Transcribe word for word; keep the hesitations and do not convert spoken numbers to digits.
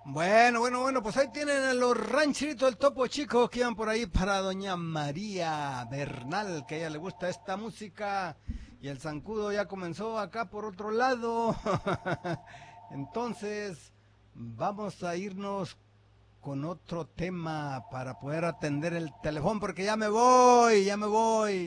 Bueno, bueno, bueno, pues ahí tienen a los rancheritos del Topo Chico que iban por ahí para doña María Bernal, que a ella le gusta esta música. Y el zancudo ya comenzó acá por otro lado. Entonces, vamos a irnos con otro tema para poder atender el teléfono, porque ya me voy, ya me voy.